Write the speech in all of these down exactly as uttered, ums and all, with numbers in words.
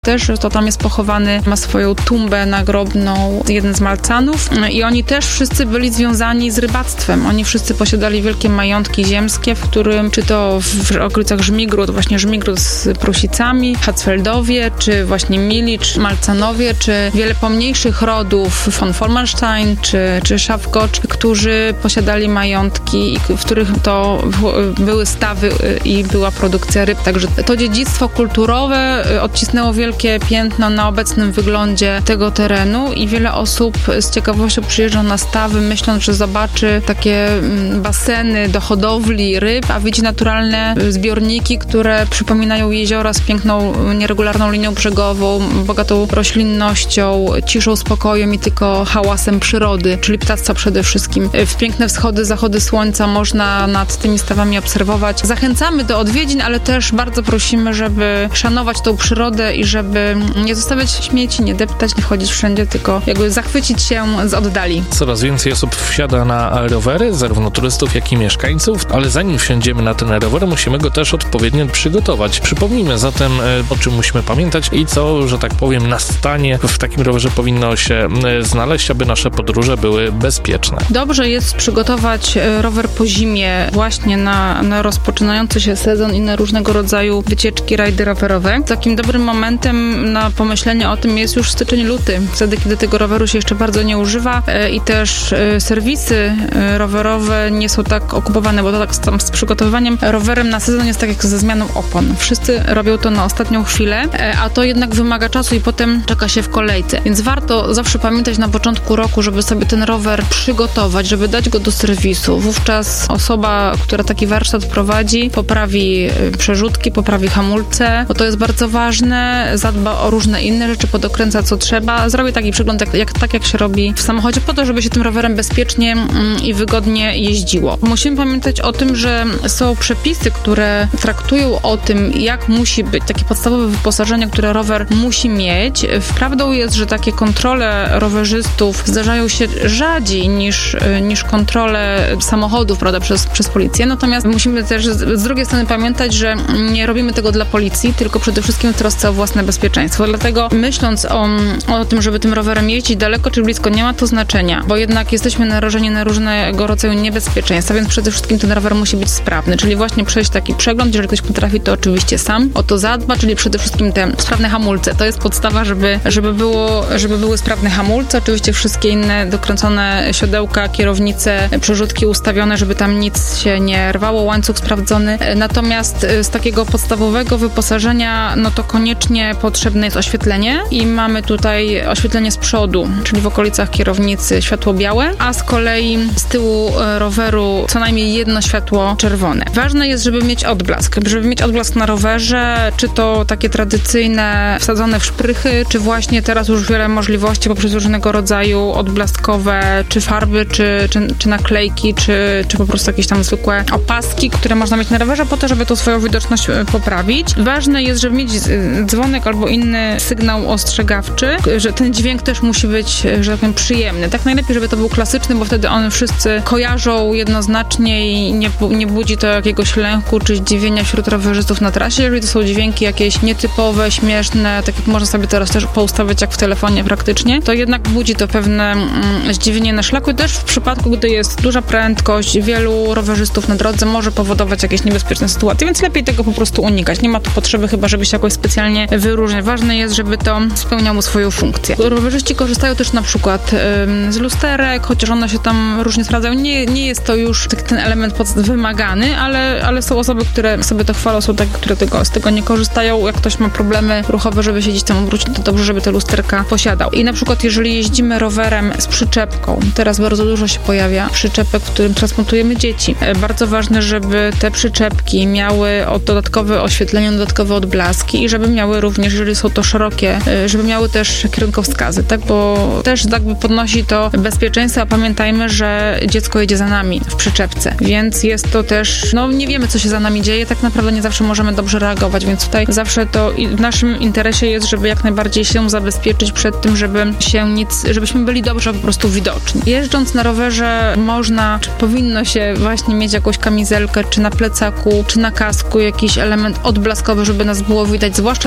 też, to tam jest pochowany, ma swoją tumbę nagrobną, jeden z Malcanów i oni też wszyscy byli związani z rybactwem. Oni wszyscy posiadali wielkie majątki ziemskie, w którym, czy to w okolicach Żmigród, właśnie Żmigród z Prusicami, Hatzfeldowie, czy właśnie Mili, czy Malcanowie, czy wiele pomniejszych rodów, von Formenstein, czy, czy Szafgocz, którzy posiadali majątki, w których to były stawy i była produkcja ryb. Także to dziedzictwo kulturowe odcisnęło wiele wielkie piętno na obecnym wyglądzie tego terenu i wiele osób z ciekawością przyjeżdża na stawy, myśląc, że zobaczy takie baseny do hodowli ryb, a widzi naturalne zbiorniki, które przypominają jeziora z piękną, nieregularną linią brzegową, bogatą roślinnością, ciszą, spokojem i tylko hałasem przyrody, czyli ptactwa przede wszystkim. W piękne wschody, zachody słońca można nad tymi stawami obserwować. Zachęcamy do odwiedzin, ale też bardzo prosimy, żeby szanować tą przyrodę i żeby nie zostawiać śmieci, nie deptać, nie chodzić wszędzie, tylko jakby zachwycić się z oddali. Coraz więcej osób wsiada na rowery, zarówno turystów, jak i mieszkańców, ale zanim wsiądziemy na ten rower, musimy go też odpowiednio przygotować. Przypomnijmy zatem, o czym musimy pamiętać i co, że tak powiem, na stanie w takim rowerze powinno się znaleźć, aby nasze podróże były bezpieczne. Dobrze jest przygotować rower po zimie właśnie na, na rozpoczynający się sezon i na różnego rodzaju wycieczki, rajdy rowerowe. Takim dobrym momentem na pomyślenie o tym jest już styczeń, luty, wtedy, kiedy tego roweru się jeszcze bardzo nie używa i też serwisy rowerowe nie są tak okupowane, bo to tak z, z przygotowywaniem rowerem na sezon jest tak jak ze zmianą opon. Wszyscy robią to na ostatnią chwilę, a to jednak wymaga czasu i potem czeka się w kolejce. Więc warto zawsze pamiętać na początku roku, żeby sobie ten rower przygotować, żeby dać go do serwisu. Wówczas osoba, która taki warsztat prowadzi, poprawi przerzutki, poprawi hamulce, bo to jest bardzo ważne, zadba o różne inne rzeczy, podokręca co trzeba, zrobi taki przegląd jak, jak, tak jak się robi w samochodzie, po to, żeby się tym rowerem bezpiecznie mm, i wygodnie jeździło. Musimy pamiętać o tym, że są przepisy, które traktują o tym, jak musi być takie podstawowe wyposażenie, które rower musi mieć. Wprawdą jest, że takie kontrole rowerzystów zdarzają się rzadziej niż, niż kontrole samochodów, prawda, przez, przez policję. Natomiast musimy też z, z drugiej strony pamiętać, że nie robimy tego dla policji, tylko przede wszystkim w trosce o własne bezpieczeństwo. Dlatego myśląc o, o tym, żeby tym rowerem jeździć daleko czy blisko, nie ma to znaczenia, bo jednak jesteśmy narażeni na różnego rodzaju niebezpieczeństwa, więc przede wszystkim ten rower musi być sprawny, czyli właśnie przejść taki przegląd, jeżeli ktoś potrafi, to oczywiście sam o to zadba, czyli przede wszystkim te sprawne hamulce. To jest podstawa, żeby, żeby, było, żeby były sprawne hamulce, oczywiście wszystkie inne dokręcone siodełka, kierownice, przerzutki ustawione, żeby tam nic się nie rwało, łańcuch sprawdzony. Natomiast z takiego podstawowego wyposażenia, no to koniecznie potrzebne jest oświetlenie i mamy tutaj oświetlenie z przodu, czyli w okolicach kierownicy światło białe, a z kolei z tyłu roweru co najmniej jedno światło czerwone. Ważne jest, żeby mieć odblask. Żeby mieć odblask na rowerze, czy to takie tradycyjne, wsadzone w szprychy, czy właśnie teraz już wiele możliwości poprzez różnego rodzaju odblaskowe, czy farby, czy, czy, czy naklejki, czy, czy po prostu jakieś tam zwykłe opaski, które można mieć na rowerze po to, żeby tą swoją widoczność poprawić. Ważne jest, żeby mieć dzwonek albo inny sygnał ostrzegawczy, że ten dźwięk też musi być, że tak powiem, przyjemny. Tak najlepiej, żeby to był klasyczny, bo wtedy one wszyscy kojarzą jednoznacznie i nie, nie budzi to jakiegoś lęku czy zdziwienia wśród rowerzystów na trasie. Jeżeli to są dźwięki jakieś nietypowe, śmieszne, tak jak można sobie teraz też poustawiać jak w telefonie praktycznie, to jednak budzi to pewne mm, zdziwienie na szlaku. I też w przypadku, gdy jest duża prędkość, wielu rowerzystów na drodze może powodować jakieś niebezpieczne sytuacje, więc lepiej tego po prostu unikać. Nie ma tu potrzeby chyba, żeby się jakoś specjalnie wyróżniać. Ważne jest, żeby to spełniało swoją funkcję. Rowerzyści korzystają też na przykład ym, z lusterek, chociaż one się tam różnie sprawdzają. Nie, nie jest to już tak, ten element wymagany, ale, ale są osoby, które sobie to chwalą, są takie, które tego, z tego nie korzystają. Jak ktoś ma problemy ruchowe, żeby się gdzieś tam obrócić, to dobrze, żeby te lusterka posiadał. I na przykład, jeżeli jeździmy rowerem z przyczepką, teraz bardzo dużo się pojawia przyczepek, w którym transportujemy dzieci. Bardzo ważne, żeby te przyczepki miały dodatkowe oświetlenie, dodatkowe odblaski i żeby miały również, jeżeli są to szerokie, żeby miały też kierunkowskazy, tak, bo też jakby podnosi to bezpieczeństwo, a pamiętajmy, że dziecko jedzie za nami w przyczepce, więc jest to też, no nie wiemy, co się za nami dzieje, tak naprawdę nie zawsze możemy dobrze reagować, więc tutaj zawsze to w naszym interesie jest, żeby jak najbardziej się zabezpieczyć przed tym, żeby się nic, żebyśmy byli dobrze po prostu widoczni. Jeżdżąc na rowerze można, czy powinno się właśnie mieć jakąś kamizelkę, czy na plecaku, czy na kasku jakiś element odblaskowy, żeby nas było widać, zwłaszcza tu chodzi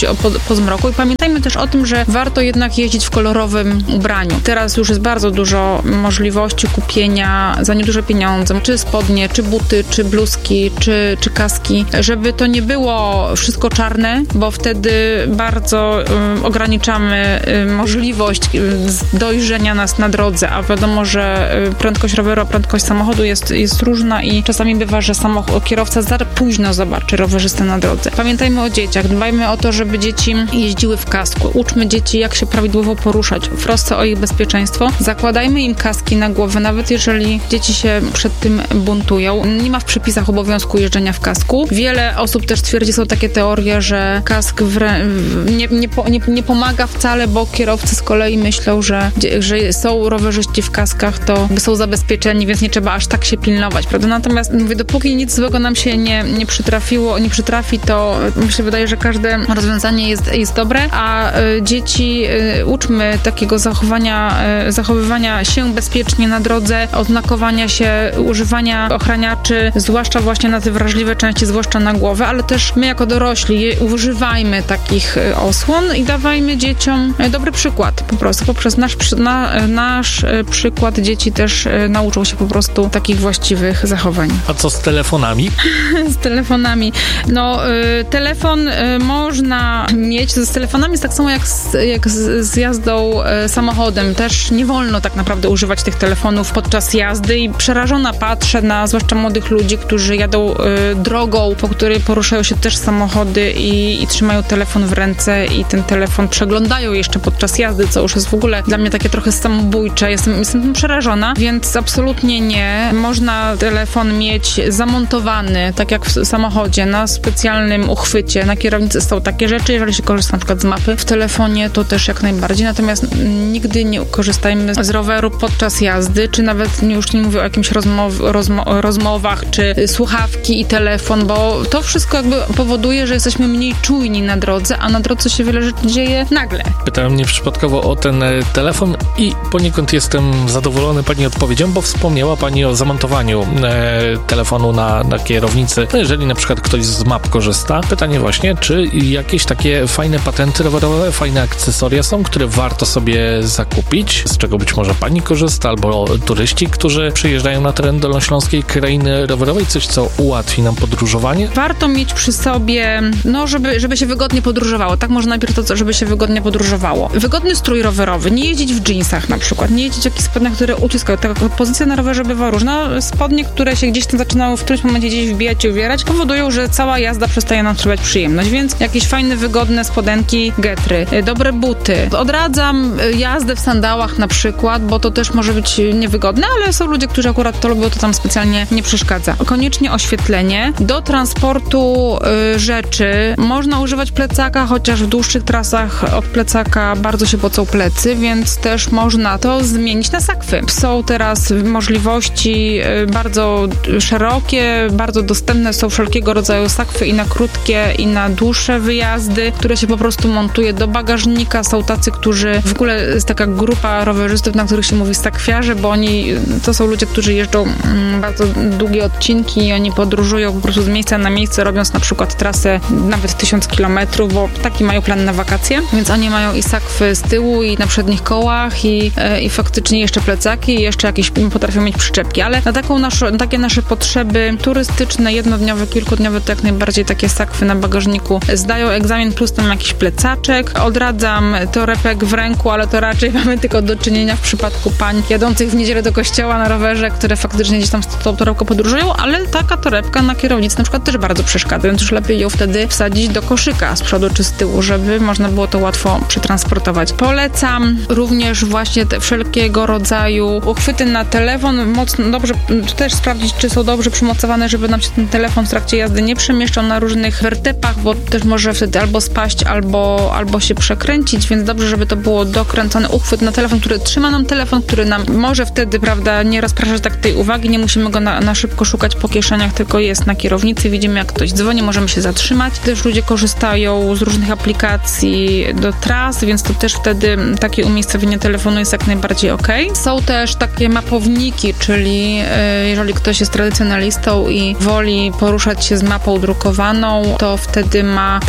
o, po, po zmroku i pamiętajmy też o tym, że warto jednak jeździć w kolorowym ubraniu. Teraz już jest bardzo dużo możliwości kupienia za nieduże pieniądze, czy spodnie, czy buty, czy bluzki, czy, czy kaski, żeby to nie było wszystko czarne, bo wtedy bardzo um, ograniczamy um, możliwość um, dojrzenia nas na drodze, a wiadomo, że um, prędkość roweru, a prędkość samochodu jest, jest różna i czasami bywa, że samochód, kierowca za późno zobaczy rowerzystę na drodze. Pamiętajmy o dzieciach, dbajmy o to, żeby dzieci jeździły w kasku. Uczmy dzieci, jak się prawidłowo poruszać, w trosce o ich bezpieczeństwo. Zakładajmy im kaski na głowę, nawet jeżeli dzieci się przed tym buntują. Nie ma w przepisach obowiązku jeżdżenia w kasku. Wiele osób też twierdzi, są takie teorie, że kask wrę- nie, nie, nie, nie pomaga wcale, bo kierowcy z kolei myślą, że, że są rowerzyści w kaskach, to są zabezpieczeni, więc nie trzeba aż tak się pilnować, prawda? Natomiast mówię, dopóki nic złego nam się nie, nie przytrafiło, nie przytrafi, to mi się wydaje, że każde rozwiązanie jest, jest dobre, a y, dzieci y, uczmy takiego zachowania, y, zachowywania się bezpiecznie na drodze, oznakowania się, używania ochraniaczy, zwłaszcza właśnie na te wrażliwe części, zwłaszcza na głowę, ale też my jako dorośli używajmy takich y, osłon i dawajmy dzieciom y, dobry przykład po prostu. Poprzez nasz, na, nasz y, przykład dzieci też y, nauczą się po prostu takich właściwych zachowań. A co z telefonami? z telefonami. No, y, telefon y, można mieć. Z telefonami jest tak samo jak z, jak z, z jazdą y, samochodem. Też nie wolno tak naprawdę używać tych telefonów podczas jazdy i przerażona patrzę na zwłaszcza młodych ludzi, którzy jadą y, drogą, po której poruszają się też samochody i, i trzymają telefon w ręce i ten telefon przeglądają jeszcze podczas jazdy, co już jest w ogóle dla mnie takie trochę samobójcze. Jestem, jestem tym przerażona, więc absolutnie nie. Można telefon mieć zamontowany, tak jak w samochodzie, na specjalnym uchwycie. Na kierownicy są takie rzeczy. Jeżeli się korzysta na przykład z mapy w telefonie, to też jak najbardziej. Natomiast nigdy nie korzystajmy z roweru podczas jazdy, czy nawet już nie mówię o jakimś rozmow, rozmo, rozmowach, czy słuchawki i telefon, bo to wszystko jakby powoduje, że jesteśmy mniej czujni na drodze, a na drodze się wiele rzeczy dzieje nagle. Pytałem nieprzypadkowo o ten telefon i poniekąd jestem zadowolony Pani odpowiedzią, bo wspomniała Pani o zamontowaniu e, telefonu na, na kierownicy. No jeżeli na przykład ktoś z map korzysta, pytanie właśnie, czy jakieś takie fajne patenty rowerowe, fajne akcesoria są, które warto sobie zakupić, z czego być może Pani korzysta, albo turyści, którzy przyjeżdżają na teren Dolnośląskiej Krainy Rowerowej, coś co ułatwi nam podróżowanie? Warto mieć przy sobie, no żeby, żeby się wygodnie podróżowało. Tak może najpierw to, żeby się wygodnie podróżowało. Wygodny strój rowerowy, nie jeździć w dżinsach na przykład, nie jeździć w jakichś spodniach, które uciskają. Taka pozycja na rowerze bywa różna. Spodnie, które się gdzieś tam zaczynają w którymś momencie gdzieś wbijać i uwierać, powodują, że cała jazda przestaje nam sprawiać przyjemność, więc jakieś fajne, wygodne spodenki, getry, dobre buty. Odradzam jazdę w sandałach na przykład, bo to też może być niewygodne, ale są ludzie, którzy akurat to lubią, to tam specjalnie nie przeszkadza. Koniecznie oświetlenie. Do transportu y, rzeczy można używać plecaka, chociaż w dłuższych trasach od plecaka bardzo się pocą plecy, więc też można to zmienić na sakwy. Są teraz możliwości y, bardzo szerokie, bardzo dostępne są wszelkiego rodzaju sakwy i na krótkie, i na dłuższe wyjazdy, które się po prostu montuje do bagażnika. Są tacy, którzy w ogóle jest taka grupa rowerzystów, na których się mówi sakwiarze, bo oni, to są ludzie, którzy jeżdżą mm, bardzo długie odcinki i oni podróżują po prostu z miejsca na miejsce, robiąc na przykład trasę nawet tysiąc kilometrów, bo taki mają plan na wakacje, więc oni mają i sakwy z tyłu, i na przednich kołach, i, e, i faktycznie jeszcze plecaki, i jeszcze jakieś potrafią mieć przyczepki, ale na taką naszą, na takie nasze potrzeby turystyczne, jednodniowe, kilkudniowe, to jak najbardziej takie sakwy na bagażniku zdają egzamin, plus tam jakiś plecaczek. Odradzam torebek w ręku, ale to raczej mamy tylko do czynienia w przypadku pań jadących w niedzielę do kościoła na rowerze, które faktycznie gdzieś tam z tą torebką podróżują, ale taka torebka na kierownicy na przykład też bardzo przeszkadza, więc już lepiej ją wtedy wsadzić do koszyka z przodu czy z tyłu, żeby można było to łatwo przetransportować. Polecam również właśnie te wszelkiego rodzaju uchwyty na telefon, mocno dobrze też sprawdzić, czy są dobrze przymocowane, żeby nam się ten telefon w trakcie jazdy nie przemieszczał na różnych wertepach, bo też może wtedy albo spaść, albo, albo się przekręcić, więc dobrze, żeby to było dokręcony uchwyt na telefon, który trzyma nam telefon, który nam może wtedy, prawda, nie rozpraszać tak tej uwagi, nie musimy go na, na szybko szukać po kieszeniach, tylko jest na kierownicy, widzimy jak ktoś dzwoni, możemy się zatrzymać. Też ludzie korzystają z różnych aplikacji do tras, więc to też wtedy takie umiejscowienie telefonu jest jak najbardziej okej. Są też takie mapowniki, czyli yy, jeżeli ktoś jest tradycjonalistą i woli poruszać się z mapą drukowaną, to wtedy ma takie coś,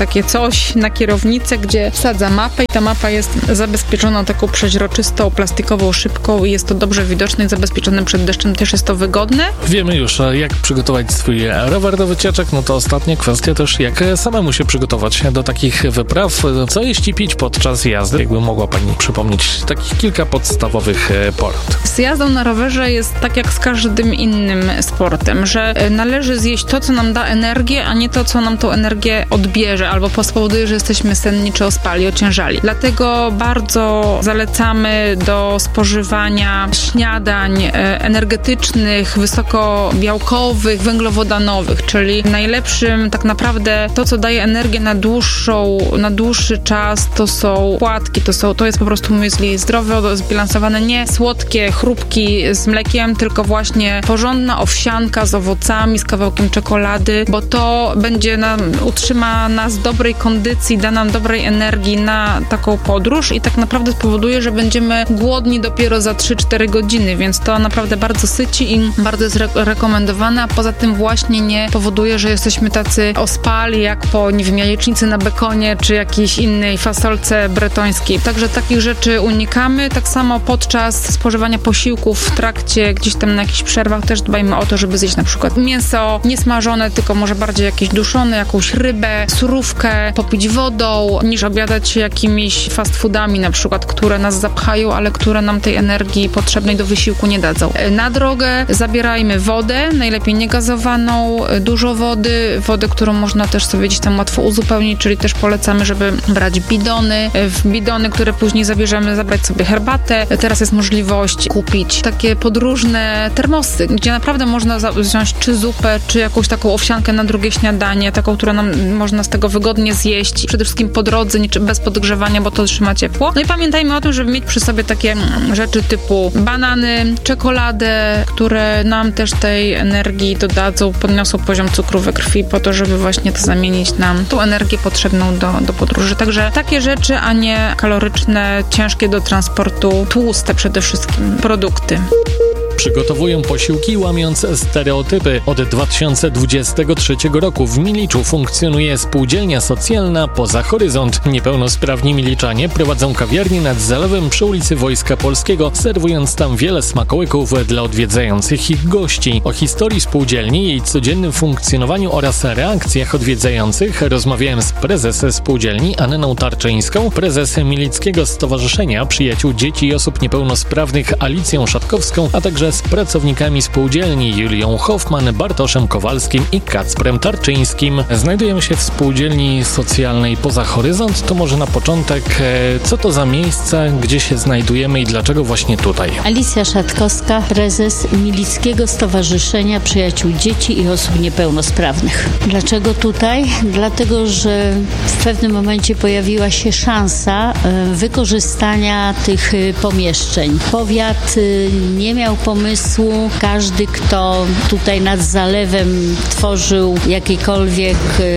oś na kierownicę, gdzie wsadza mapę i ta mapa jest zabezpieczona taką przeźroczystą, plastikową szybką i jest to dobrze widoczne i zabezpieczone przed deszczem, też jest to wygodne. Wiemy już, jak przygotować swój rower do wycieczek, no to ostatnia kwestia też, jak samemu się przygotować do takich wypraw. Co jeśli pić podczas jazdy? Jakby mogła Pani przypomnieć takich kilka podstawowych porad. Z jazdą na rowerze jest tak jak z każdym innym sportem, że należy zjeść to, co nam da energię, a nie to, co nam tą energię odbierze albo spowoduje, że jesteśmy senni czy ospali, ociężali. Dlatego bardzo zalecamy do spożywania śniadań energetycznych, wysokobiałkowych, węglowodanowych, czyli najlepszym tak naprawdę to, co daje energię na dłuższą, na dłuższy czas, to są płatki, to są, to jest po prostu muesli zdrowe, zbilansowane, nie słodkie chrupki z mlekiem, tylko właśnie porządna owsianka z owocami, z kawałkiem czekolady, bo to będzie nam, utrzyma nas w dobrej kondycji, da nam dobrej energii na taką podróż i tak naprawdę spowoduje, że będziemy głodni dopiero za trzy cztery godziny, więc to naprawdę bardzo syci i bardzo jest re- rekomendowane, a poza tym właśnie nie powoduje, że jesteśmy tacy ospali jak po, nie wiem, jajecznicy na bekonie czy jakiejś innej fasolce bretońskiej. Także takich rzeczy unikamy. Tak samo podczas spożywania posiłków w trakcie, gdzieś tam na jakichś przerwach też dbajmy o to, żeby zjeść na przykład mięso niesmażone, tylko może bardziej jakieś duszone, jakąś rybę, surówkę, popić wodą, niż obiadać się jakimiś fast foodami na przykład, które nas zapchają, ale które nam tej energii potrzebnej do wysiłku nie dadzą. Na drogę zabierajmy wodę, najlepiej niegazowaną, dużo wody, wodę, którą można też sobie gdzieś tam łatwo uzupełnić, czyli też polecamy, żeby brać bidony, w bidony, które później zabierzemy, zabrać sobie herbatę. Teraz jest możliwość kupić takie podróżne termosy, gdzie naprawdę można wziąć czy zupę, czy jakąś taką owsiankę na drugie śniadanie, taką, którą nam można z tego wygodnie zjeść, przede wszystkim po drodze, nie, bez podgrzewania, bo to trzyma ciepło. No i pamiętajmy o tym, żeby mieć przy sobie takie rzeczy typu banany, czekoladę, które nam też tej energii dodadzą, podniosą poziom cukru we krwi po to, żeby właśnie to zamienić nam tą energię potrzebną do, do podróży. Także takie rzeczy, a nie kaloryczne, ciężkie do transportu, tłuste przede wszystkim produkty. Przygotowują posiłki, łamiąc stereotypy. Od dwa tysiące dwudziestego trzeciego roku w Miliczu funkcjonuje spółdzielnia socjalna Poza Horyzont. Niepełnosprawni miliczanie prowadzą kawiarnię nad zalewem przy ulicy Wojska Polskiego, serwując tam wiele smakołyków dla odwiedzających ich gości. O historii spółdzielni, jej codziennym funkcjonowaniu oraz reakcjach odwiedzających rozmawiałem z prezesem spółdzielni Anną Tarczyńską, prezesem Milickiego Stowarzyszenia Przyjaciół Dzieci i Osób Niepełnosprawnych Alicją Szatkowską, a także z pracownikami spółdzielni Julią Hoffman, Bartoszem Kowalskim i Kacprem Tarczyńskim. Znajdujemy się w spółdzielni socjalnej Poza Horyzont. To może na początek, co to za miejsce, gdzie się znajdujemy i dlaczego właśnie tutaj? Alicja Szatkowska, prezes Milickiego Stowarzyszenia Przyjaciół Dzieci i Osób Niepełnosprawnych. Dlaczego tutaj? Dlatego, że w pewnym momencie pojawiła się szansa wykorzystania tych pomieszczeń. Powiat nie miał pomysłu. Każdy, kto tutaj nad zalewem tworzył jakiekolwiek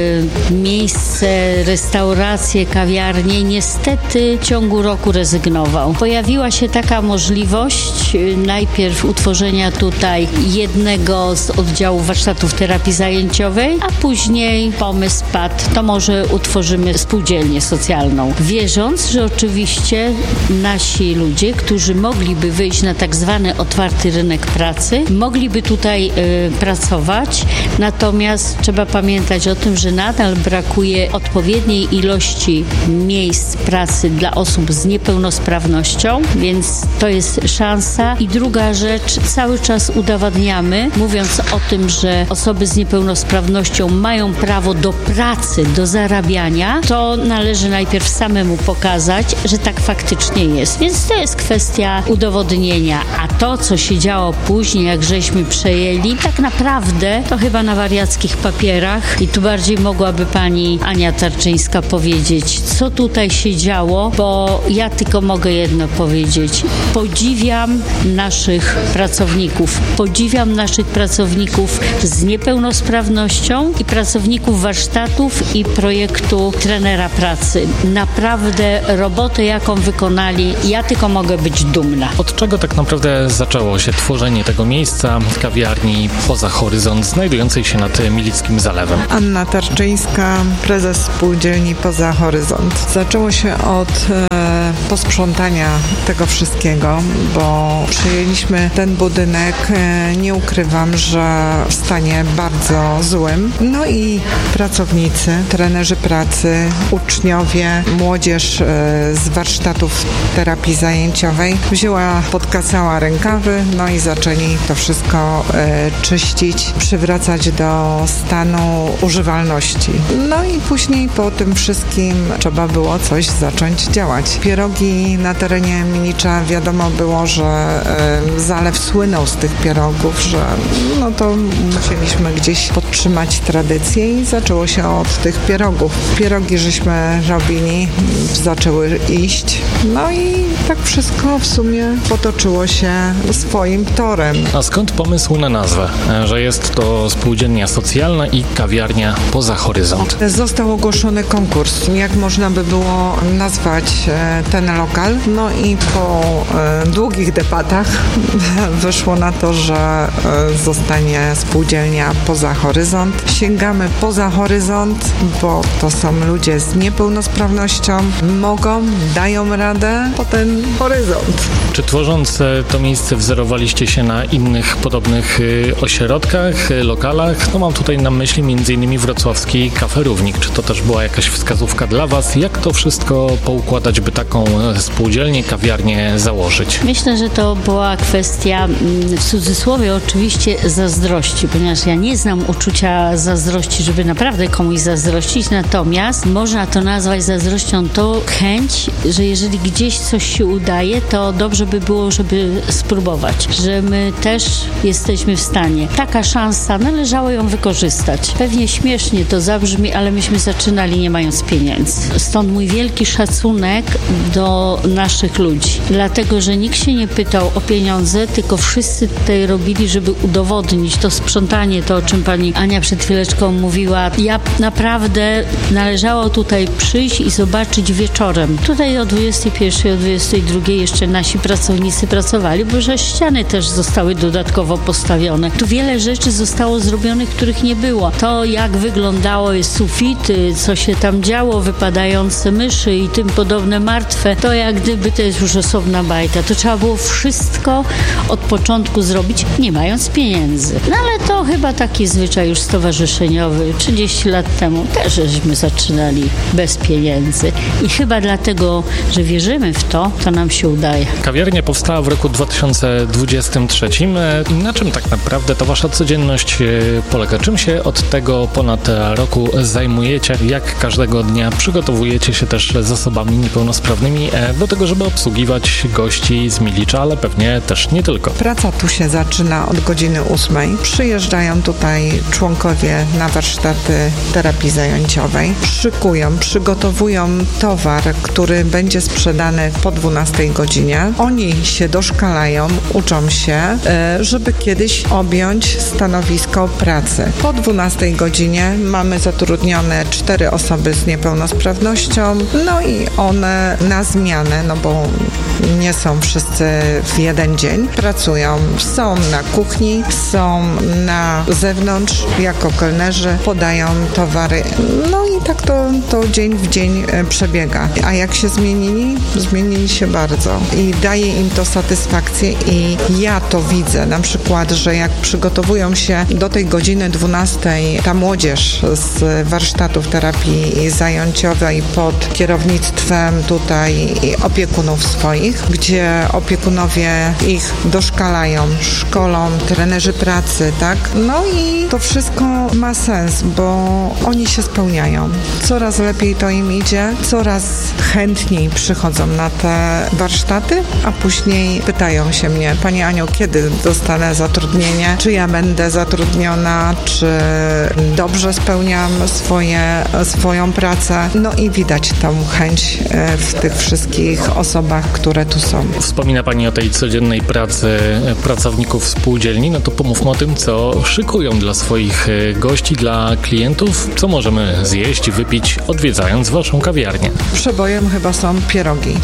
miejsce, restauracje, kawiarnie, niestety w ciągu roku rezygnował. Pojawiła się taka możliwość najpierw utworzenia tutaj jednego z oddziałów warsztatów terapii zajęciowej, a później pomysł padł, to może utworzymy spółdzielnię socjalną. Wierząc, że oczywiście nasi ludzie, którzy mogliby wyjść na tak zwany otwarty rynek pracy, mogliby tutaj y, pracować, natomiast trzeba pamiętać o tym, że nadal brakuje odpowiedniej ilości miejsc pracy dla osób z niepełnosprawnością, więc to jest szansa. I druga rzecz, cały czas udowadniamy, mówiąc o tym, że osoby z niepełnosprawnością mają prawo do pracy, do zarabiania, to należy najpierw samemu pokazać, że tak faktycznie jest. Więc to jest kwestia udowodnienia. A to, co się działo później, jak żeśmy przejęli, tak naprawdę to chyba na wariackich papierach i tu bardziej mogłaby pani Ania Tarczyńska powiedzieć, co tutaj się działo, bo ja tylko mogę jedno powiedzieć. Podziwiam naszych pracowników. Podziwiam naszych pracowników z niepełnosprawnością i pracowników warsztatów i projektu trenera pracy. Naprawdę robotę, jaką wykonali, ja tylko mogę być dumna. Od czego tak naprawdę zaczęło się tworzenie tego miejsca, kawiarni Poza Horyzont, znajdującej się nad Milickim Zalewem? Anna Tarczyńska, prezes spółdzielni Poza Horyzont. Zaczęło się od e, posprzątania tego wszystkiego, bo przyjęliśmy ten budynek, e, nie ukrywam, że w stanie bardzo złym. No i pracownicy, trenerzy pracy, uczniowie, młodzież e, z warsztatów terapii zajęciowej wzięła, podkasała rękawy, no i zaczęli to wszystko e, czyścić, przywracać do stanu używalności. No i później po tym wszystkim trzeba było coś zacząć działać. Pierogi na terenie Milicza, wiadomo było, że e, zalew słynął z tych pierogów, że no to musieliśmy gdzieś podtrzymać tradycję i zaczęło się od tych pierogów. Pierogi żeśmy robili, zaczęły iść, no i tak wszystko w sumie potoczyło się swoim torem. A skąd pomysł na nazwę, że jest to spółdzielnia socjalna i kawiarnia Poza Horyzont? Został ogłoszony konkurs, jak można by było nazwać ten lokal, no i po długich debatach wyszło na to, że zostanie spółdzielnia Poza Horyzont. Sięgamy poza horyzont, bo to są ludzie z niepełnosprawnością, mogą, dają radę po ten horyzont. Czy tworząc to miejsce wzorowaliście się na innych podobnych ośrodkach, lokalach? No mam tutaj na myśli między innymi wrocławski Cafe Równik. Czy to też była jakaś wskazówka dla Was? Jak to wszystko poukładać, by taką spółdzielnię, kawiarnię założyć? Myślę, że to była kwestia, w cudzysłowie oczywiście, zazdrości, ponieważ ja nie znam uczucia zazdrości, żeby naprawdę komuś zazdrościć, natomiast można to nazwać zazdrością to chęć, że jeżeli gdzieś coś się udaje, to dobrze by było, żeby spróbować, że my też jesteśmy w stanie. Taka szansa, należało ją wykorzystać. Pewnie śmiesznie to zabrzmi, ale myśmy zaczynali nie mając pieniędzy. Stąd mój wielki szacunek do naszych ludzi. Dlatego, że nikt się nie pytał o pieniądze, tylko wszyscy tutaj robili, żeby udowodnić to sprzątanie, to o czym pani Ania przed chwileczką mówiła. Ja naprawdę należało tutaj przyjść i zobaczyć wieczorem. Tutaj o dwudziestej pierwszej, o dwudziestej drugiej jeszcze nasi pracownicy pracowali, bo że ściany też zostały dodatkowo postawione. Tu wiele rzeczy zostało zrobionych, których nie było. To, jak wyglądały sufity, co się tam działo, wypadające myszy i tym podobne martwe, to jak gdyby to jest już osobna bajka. To trzeba było wszystko od początku zrobić, nie mając pieniędzy. No ale to chyba taki zwyczaj już stowarzyszeniowy. trzydzieści lat temu też żeśmy zaczynali bez pieniędzy. I chyba dlatego, że wierzymy w to, to nam się udaje. Kawiarnia powstała w roku dwa tysiące dwudziestym trzecim. Na czym tak naprawdę ta wasza codzienność polega? Czym się od tego ponad roku zajmujecie? Jak każdego dnia przygotowujecie się też z osobami niepełnosprawnymi do tego, żeby obsługiwać gości z Milicza, ale pewnie też nie tylko? Praca tu się zaczyna od godziny ósmej. Przyjeżdżają tutaj członkowie na warsztaty terapii zajęciowej. Szykują, przygotowują towar, który będzie sprzedany po dwunastej godzinie. Oni się doszkalają, uczą się, żeby kiedyś objąć stanowisko pracy. Po dwunastej godzinie mamy zatrudnione cztery osoby z niepełnosprawnością, no i one na zmianę, no bo nie są wszyscy w jeden dzień, pracują, są na kuchni, są na zewnątrz jako kelnerzy, podają towary, no i tak to, to dzień w dzień przebiega. A jak się zmienili? Zmienili się bardzo i daje im to satysfakcję i ja to widzę, na przykład, że jak przygotowują się do tej godziny dwunastej ta młodzież z warsztatów terapii zajęciowej pod kierownictwem tutaj opiekunów swoich, gdzie opiekunowie ich doszkalają, szkolą, trenerzy pracy, tak? No i to wszystko ma sens, bo oni się spełniają. Coraz lepiej to im idzie, coraz chętniej przychodzą na te warsztaty, a później pytają się mnie: Pani Aniu, kiedy dostanę zatrudnienie? Czy ja będę zatrudniona? Czy dobrze spełniam swoje, swoją pracę? No i widać tą chęć w w tych wszystkich osobach, które tu są. Wspomina Pani o tej codziennej pracy pracowników spółdzielni, no to pomówmy o tym, co szykują dla swoich gości, dla klientów, co możemy zjeść, wypić, odwiedzając Waszą kawiarnię. Przebojem chyba są pierogi.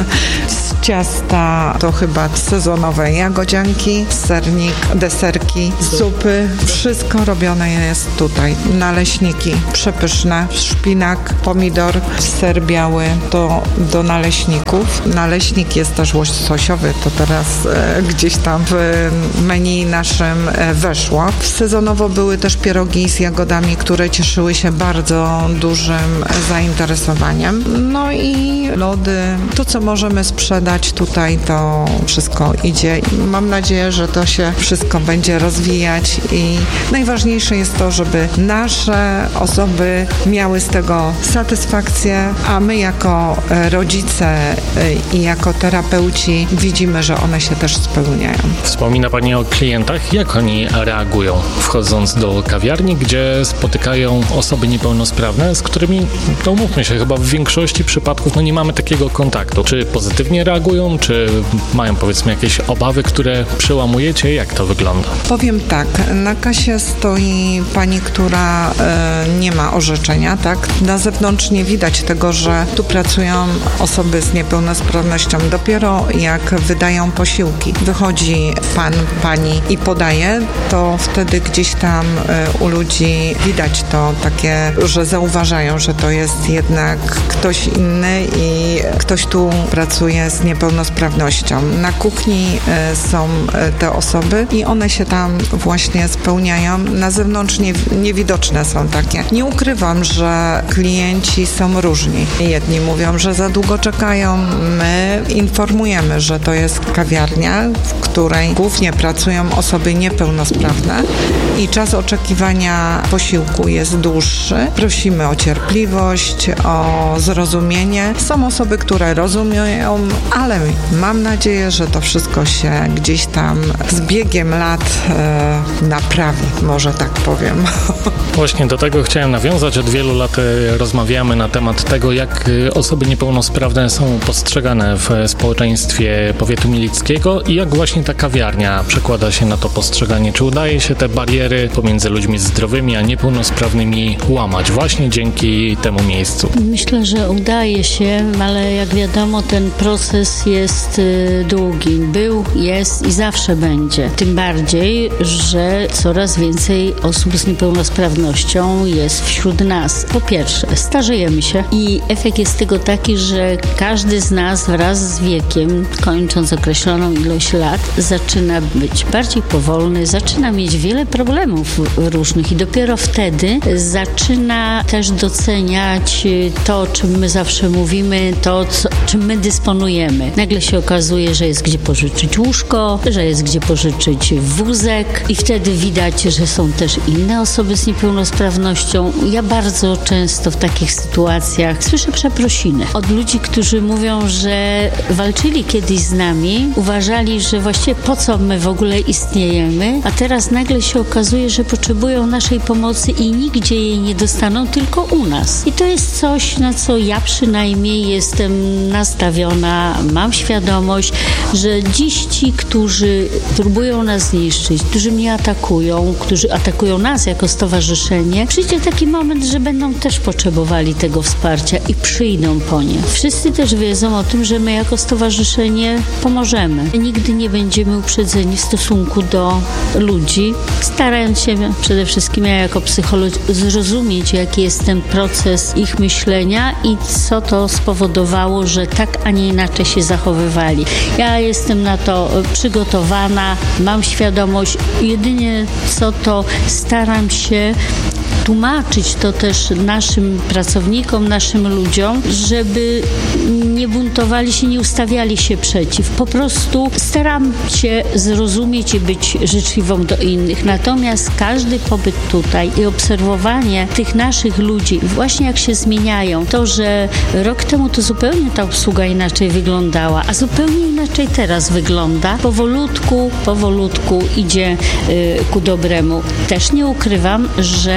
Z ciasta to chyba sezonowe jagodzianki, sernik, deserki, zupy. Wszystko robione jest tutaj. Naleśniki przepyszne, szpinak, pomidor, ser biały to do naleśników. Naleśnik jest też łososiowy, to teraz e, gdzieś tam w menu naszym e, weszło. Sezonowo były też pierogi z jagodami, które cieszyły się bardzo dużym zainteresowaniem. No i lody. To, co możemy sprzedać tutaj, to wszystko idzie. Mam nadzieję, że to się wszystko będzie rozwijać i najważniejsze jest to, żeby nasze osoby miały z tego satysfakcję, a my jako rodzice i jako terapeuci widzimy, że one się też spełniają. Wspomina Pani o klientach. Jak oni reagują, wchodząc do kawiarni, gdzie spotykają osoby niepełnosprawne, z którymi, to mówmy się, chyba w większości przypadków no nie mamy takiego kontaktu. Czy pozytywnie reagują, czy mają powiedzmy jakieś obawy, które przełamujecie? Jak to wygląda? Powiem tak, na kasie stoi pani, która e, nie ma orzeczenia, tak? Na zewnątrz nie widać tego, że tu pracują osoby z niepełnosprawnością. Dopiero jak wydają posiłki, wychodzi pan, pani i podaje, to wtedy gdzieś tam e, u ludzi widać to takie, że zauważają, że to jest jednak ktoś inny i ktoś tu pracuje z niepełnosprawnością. Na kuchni e, są e, te osoby i one się tam właśnie spełniają. Na zewnątrz nie, niewidoczne są takie. Nie ukrywam, że klienci są różni. Jedni mówią, że za długo czekają. My informujemy, że to jest kawiarnia, w której głównie pracują osoby niepełnosprawne i czas oczekiwania posiłku jest dłuższy. Prosimy o cierpliwość, o zrozumienie. Są osoby, które rozumieją, ale mam nadzieję, że to wszystko się gdzieś tam z biegiem lat e, naprawi, może tak powiem. Właśnie do tego chciałem nawiązać. Od wielu lat rozmawiamy na temat tego, jak osoby niepełnosprawne są postrzegane w społeczeństwie powiatu milickiego i jak właśnie ta kawiarnia przekłada się na to postrzeganie. Czy udaje się te bariery pomiędzy ludźmi zdrowymi a niepełnosprawnymi łamać właśnie dzięki temu miejscu? Myślę, że udaje się, ale jak wiadomo, ten proces jest długi. Był, jest i zawsze będzie. Tym bardziej, że coraz więcej osób z niepełnosprawnością jest wśród nas. Po pierwsze, starzejemy się i efekt jest tego taki, że każdy z nas wraz z wiekiem, kończąc określoną ilość lat, zaczyna być bardziej powolny, zaczyna mieć wiele problemów różnych i dopiero wtedy zaczyna też doceniać to, o czym my zawsze mówimy, to, co, czym my dysponujemy. Nagle się okazuje, że jest gdzie pożyczyć łóżko, że jest gdzie pożyczyć wózek i wtedy widać, że są też inne osoby z niepełnosprawnością. Ja bardzo często w takich sytuacjach słyszę przeprosiny od ludzi, którzy mówią, że walczyli kiedyś z nami, uważali, że właściwie po co my w ogóle istniejemy, a teraz nagle się okazuje, że potrzebują naszej pomocy i nigdzie jej nie dostaną, tylko u nas. I to jest coś, na co ja przynajmniej jestem nastawiona, mam świadomość, że dziś ci, którzy próbują nas zniszczyć, którzy mnie atakują, którzy atakują nas jako stowarzyszenie, przyjdzie taki moment, że będą też potrzebowali tego wsparcia i przyjdą po nie. Wszyscy też wiedzą o tym, że my jako stowarzyszenie pomożemy. Nigdy nie będziemy uprzedzeni w stosunku do ludzi, starając się przede wszystkim ja jako psycholog zrozumieć, jaki jest ten proces ich myślenia i co to spowodowało, że tak, a nie inaczej się zachowywali. Ja jestem na to przygotowana, mam świadomość, jedynie co to staram się tłumaczyć to też naszym pracownikom, naszym ludziom, żeby nie buntowali się, nie ustawiali się przeciw. Po prostu staram się zrozumieć i być życzliwą do innych. Natomiast każdy pobyt tutaj i obserwowanie tych naszych ludzi, właśnie jak się zmieniają, to, że rok temu to zupełnie ta obsługa inaczej wyglądała, a zupełnie inaczej teraz wygląda, powolutku, powolutku idzie y, ku dobremu. Też nie ukrywam, że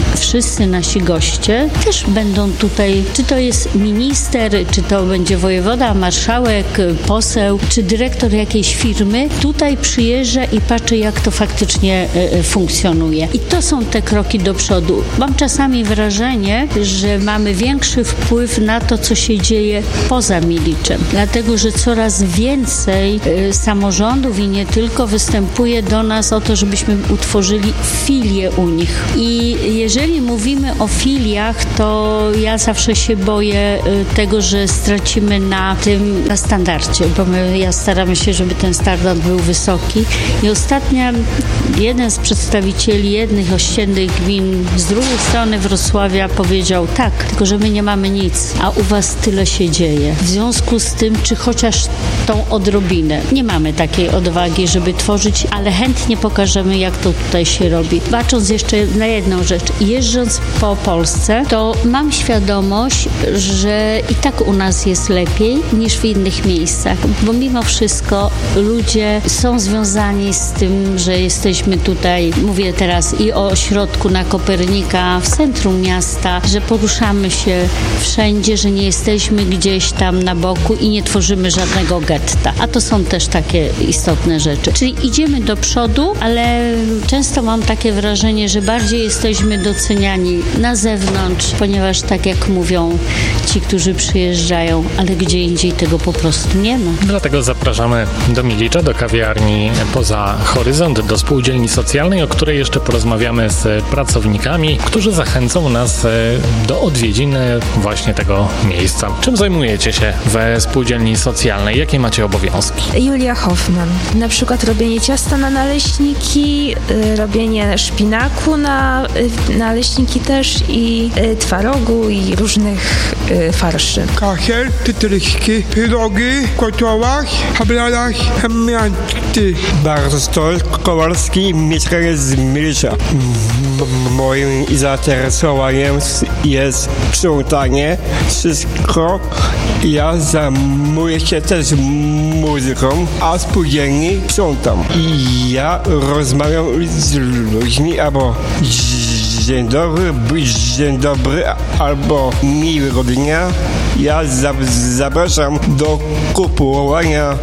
wszyscy nasi goście też będą tutaj, czy to jest minister, czy to będzie wojewoda, marszałek, poseł, czy dyrektor jakiejś firmy, tutaj przyjeżdża i patrzy, jak to faktycznie y, funkcjonuje. I to są te kroki do przodu. Mam czasami wrażenie, że mamy większy wpływ na to, co się dzieje poza Miliczem. Dlatego, że coraz więcej y, samorządów i nie tylko występuje do nas o to, żebyśmy utworzyli filię u nich. I jeżeli mówimy o filiach, to ja zawsze się boję y, tego, że stracimy na tym, na standardzie, bo my, ja staramy się, żeby ten standard był wysoki. I ostatnio jeden z przedstawicieli jednych ościennych gmin z drugiej strony Wrocławia powiedział tak, tylko że my nie mamy nic, a u was tyle się dzieje. W związku z tym, czy chociaż tą odrobinę, nie mamy takiej odwagi, żeby tworzyć, ale chętnie pokażemy, jak to tutaj się robi. Bacząc jeszcze na jedną rzecz, jeżdżąc po Polsce, to mam świadomość, że i tak u nas jest lepiej niż w innych miejscach, bo mimo wszystko ludzie są związani z tym, że jesteśmy tutaj, mówię teraz i o ośrodku na Kopernika w centrum miasta, że poruszamy się wszędzie, że nie jesteśmy gdzieś tam na boku i nie tworzymy żadnego getta. A to są też takie istotne rzeczy. Czyli idziemy do przodu, ale często mam takie wrażenie, że bardziej jesteśmy doceniani na zewnątrz, ponieważ tak jak mówią ci, którzy przyjeżdżają, ale gdzie indziej tego po prostu nie ma. Dlatego zapraszamy do Milicza, do kawiarni Poza Horyzont, do spółdzielni socjalnej, o której jeszcze porozmawiamy z pracownikami, którzy zachęcą nas do odwiedzin właśnie tego miejsca. Czym zajmujecie się we spółdzielni socjalnej? Jakie macie obowiązki? Julia Hoffman. Na przykład robienie ciasta na naleśniki, robienie szpinaku na naleśniki też i twarogu i różnych farszy. Kaszel, tytryśki, pyrogi, kotołach, habladach, mianty. Bartosz Kowalski, mieszkaniec z Milicza. M- moim zainteresowaniem jest sprzątanie, wszystko. Ja zajmuję się też muzyką, a spółdzielni sprzątam. I ja rozmawiam z ludźmi albo dzień dobry, dzień dobry, albo miłego dnia. Ja zapraszam do kupowania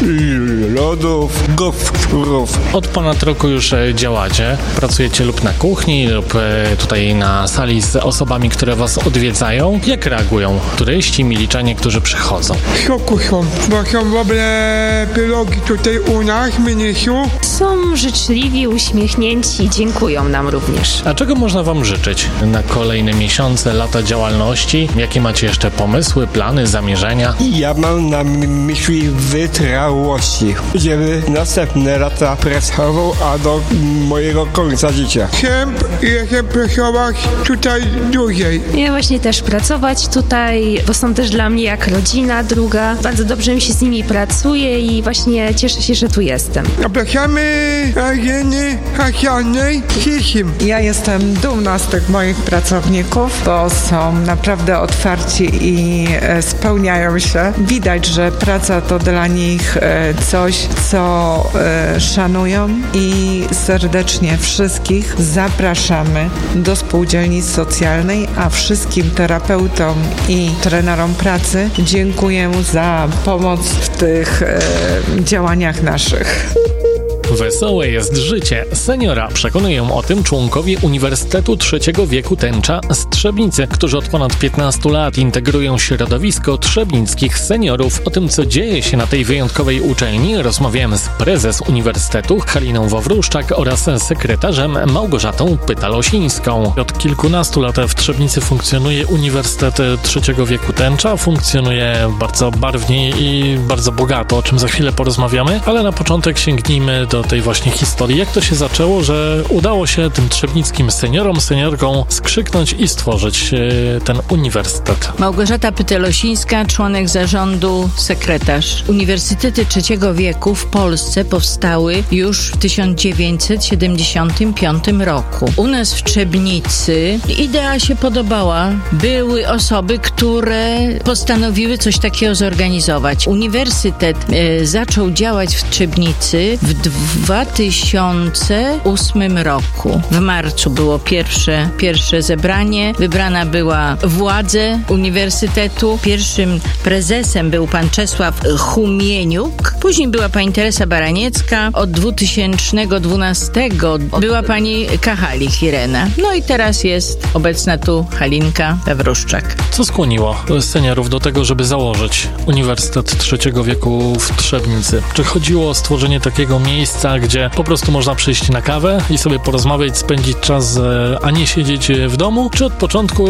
lodów, gofrów. Od ponad roku już działacie. Pracujecie lub na kuchni, lub tutaj na sali z osobami, które was odwiedzają. Jak reagują turyści, miliczanie, którzy przychodzą? W szoku są, bo są dobre pyrogi tutaj u nas w Miliczu. Są życzliwi, uśmiechnięci, dziękują nam również. A czego można wam życzyć na kolejne miesiące, lata działalności? Jakie macie jeszcze pomysły, plany, zamierzenia? Ja mam na myśli wytrwałości, żeby następne lata pracował, a do mojego końca życia. Chcę jeszcze pracować tutaj dłużej. Ja właśnie też pracować tutaj, bo są też dla mnie jak rodzina druga. Bardzo dobrze mi się z nimi pracuje i właśnie cieszę się, że tu jestem. Zapraszamy agendy socjalnej wszystkim. Ja jestem dumna z tych moich pracowników, bo są naprawdę otwarci i e, spełniają się. Widać, że praca to dla nich e, coś, co e, szanują i serdecznie wszystkich zapraszamy do spółdzielni socjalnej, a wszystkim terapeutom i trenerom pracy dziękuję za pomoc w tych e, działaniach naszych. Wesołe jest życie seniora. Przekonują o tym członkowie Uniwersytetu Trzeciego Wieku Tęcza z Trzebnicy, którzy od ponad piętnastu lat integrują środowisko trzebnickich seniorów. O tym, co dzieje się na tej wyjątkowej uczelni, rozmawiałem z prezes Uniwersytetu Haliną Wawruszczak oraz sekretarzem Małgorzatą Pytalosińską. Od kilkunastu lat w Trzebnicy funkcjonuje Uniwersytet Trzeciego Wieku Tęcza. Funkcjonuje bardzo barwnie i bardzo bogato, o czym za chwilę porozmawiamy, ale na początek sięgnijmy do tej właśnie historii. Jak to się zaczęło, że udało się tym trzebnickim seniorom, seniorkom skrzyknąć i stworzyć e, ten uniwersytet? Małgorzata Pytelosińska, członek zarządu, sekretarz. Uniwersytety trzeciego wieku w Polsce powstały już w tysiąc dziewięćset siedemdziesiątym piątym roku. U nas w Trzebnicy idea się podobała. Były osoby, które postanowiły coś takiego zorganizować. Uniwersytet e, zaczął działać w Trzebnicy w dwa tysiące ósmym roku. W marcu było pierwsze, pierwsze zebranie. Wybrana była władze uniwersytetu. Pierwszym prezesem był pan Czesław Humieniuk. Później była pani Teresa Baraniecka. Od dwa tysiące dwunastego była pani Kachalik Irena. No i teraz jest obecna tu Halinka Wawruszczak. Co skłoniło seniorów do tego, żeby założyć Uniwersytet Trzeciego Wieku w Trzebnicy? Czy chodziło o stworzenie takiego miejsca, gdzie po prostu można przyjść na kawę i sobie porozmawiać, spędzić czas, a nie siedzieć w domu? Czy od początku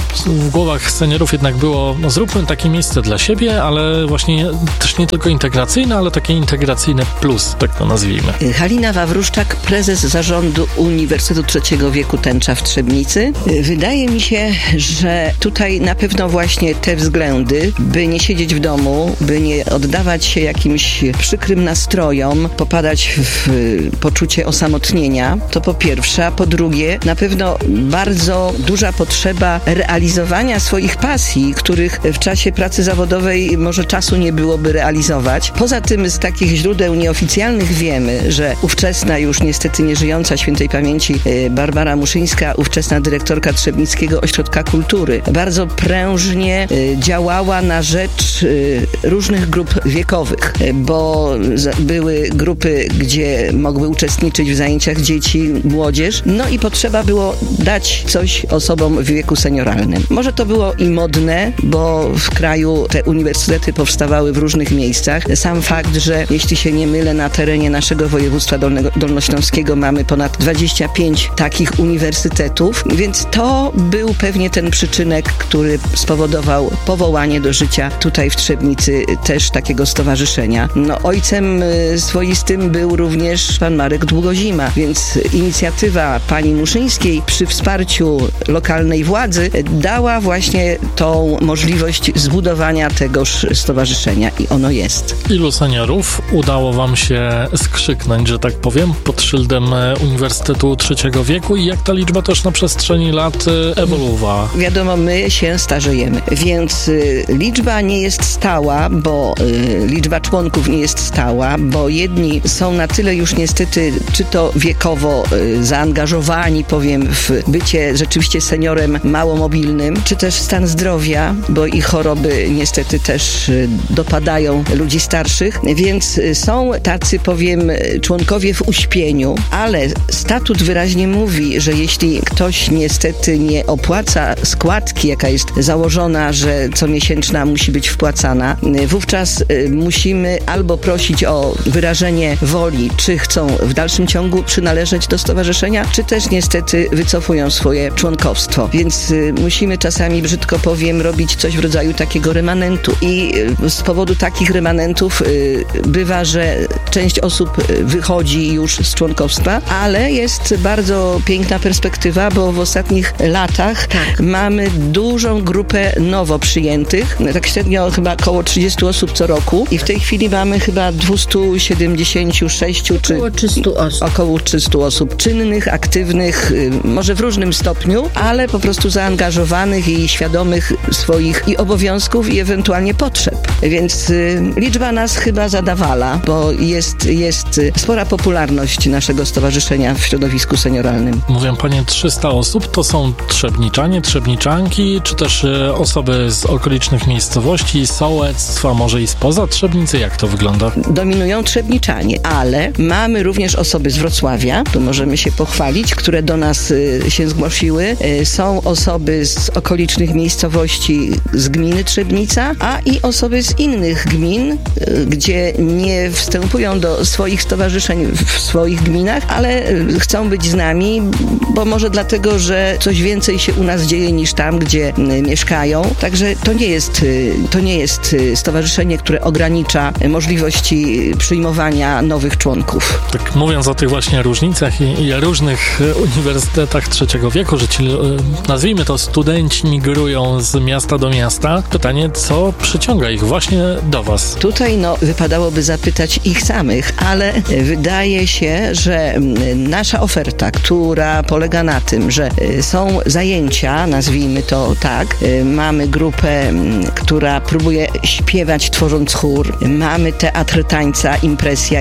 w głowach seniorów jednak było, no zróbmy takie miejsce dla siebie, ale właśnie też nie tylko integracyjne, ale takie integracyjne plus, tak to nazwijmy. Halina Wawruszczak, prezes zarządu Uniwersytetu Trzeciego Wieku Tęcza w Trzebnicy. Wydaje mi się, że tutaj na pewno właśnie te względy, by nie siedzieć w domu, by nie oddawać się jakimś przykrym nastrojom, popadać w poczucie osamotnienia, to po pierwsze, a po drugie, na pewno bardzo duża potrzeba realizowania swoich pasji, których w czasie pracy zawodowej może czasu nie byłoby realizować. Poza tym z takich źródeł nieoficjalnych wiemy, że ówczesna już niestety nieżyjąca świętej pamięci Barbara Muszyńska, ówczesna dyrektorka Trzebnickiego Ośrodka Kultury, bardzo prężnie działała na rzecz różnych grup wiekowych, bo były grupy, gdzie mogły uczestniczyć w zajęciach dzieci, młodzież, no i potrzeba było dać coś osobom w wieku senioralnym. Może to było i modne, bo w kraju te uniwersytety powstawały w różnych miejscach. Sam fakt, że jeśli się nie mylę, na terenie naszego województwa dolnego, dolnośląskiego mamy ponad dwadzieścia pięć takich uniwersytetów, więc to był pewnie ten przyczynek, który spowodował powołanie do życia tutaj w Trzebnicy też takiego stowarzyszenia. No, ojcem swoistym był również pan Marek Długozima, więc inicjatywa pani Muszyńskiej przy wsparciu lokalnej władzy dała właśnie tą możliwość zbudowania tegoż stowarzyszenia i ono jest. Ilu seniorów udało wam się skrzyknąć, że tak powiem, pod szyldem Uniwersytetu Trzeciego Wieku i jak ta liczba też na przestrzeni lat ewoluowała? Wiadomo, my się starzejemy, więc y, liczba nie jest stała, bo y, liczba członków nie jest stała, bo jedni są na tyle już niestety, czy to wiekowo y, zaangażowani, powiem, w bycie rzeczywiście seniorem małomobilnym, czy też stan zdrowia, bo i choroby niestety też y, dopadają ludzi starszych, więc y, są tacy, powiem, członkowie w uśpieniu, ale statut wyraźnie mówi, że jeśli ktoś niestety nie opłaca składki, jaka jest założona, że comiesięczna musi być wpłacana, wówczas y, musimy albo prosić o wyrażenie woli, czy chcą w dalszym ciągu przynależeć do stowarzyszenia, czy też niestety wycofują swoje członkowstwo. Więc y, musimy czasami, brzydko powiem, robić coś w rodzaju takiego remanentu. I y, z powodu takich remanentów y, bywa, że część osób wychodzi już z członkowstwa, ale jest bardzo piękna perspektywa, bo w ostatnich latach tak. mamy dużą grupę nowo przyjętych, tak średnio chyba około trzydzieści osób co roku i w tej chwili mamy chyba dwieście siedemdziesiąt sześć czy około trzysta osób. Około trzysta osób czynnych, aktywnych, może w różnym stopniu, ale po prostu zaangażowanych i świadomych swoich i obowiązków i ewentualnie potrzeb. Więc y, liczba nas chyba zadawala, bo jest, jest spora popularność naszego stowarzyszenia w środowisku senioralnym. Mówią panie trzysta osób, to są trzebniczanie, trzebniczanki, czy też e, osoby z okolicznych miejscowości, sołectwa, może i spoza Trzebnicy? Jak to wygląda? Dominują trzebniczanie, ale mamy również osoby z Wrocławia, tu możemy się pochwalić, które do nas y, się zgłosiły. Y, są osoby z okolicznych miejscowości z gminy Trzebnica, a i osoby z innych gmin, y, gdzie nie wstępują do swoich stowarzyszeń w swoich gminach, ale chcą być z nami, bo może dlatego, że coś więcej się u nas dzieje niż tam, gdzie mieszkają. Także to nie jest, to nie jest stowarzyszenie, które ogranicza możliwości przyjmowania nowych członków. Tak mówiąc o tych właśnie różnicach i, i różnych uniwersytetach trzeciego wieku, że ci, nazwijmy to, studenci migrują z miasta do miasta, pytanie, co przyciąga ich właśnie do was? Tutaj no, wypadałoby zapytać ich samych, ale wydaje się, że nasza oferta, która polega na tym, że są zajęcia, nazwijmy to tak, mamy grupę, która próbuje śpiewać tworząc chór, mamy teatr tańca, impresja i tutaj